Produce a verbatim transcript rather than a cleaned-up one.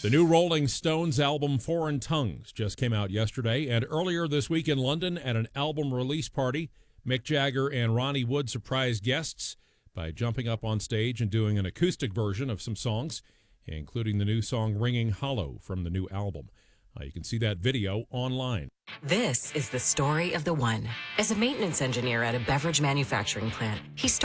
The new Rolling Stones album Foreign Tongues just came out yesterday, and earlier this week in London at an album release party, Mick Jagger and Ronnie Wood surprised guests by jumping up on stage and doing an acoustic version of some songs, including the new song Ringing Hollow from the new album. Uh, you can see that video online. This is the story of the one. As a maintenance engineer at a beverage manufacturing plant, he started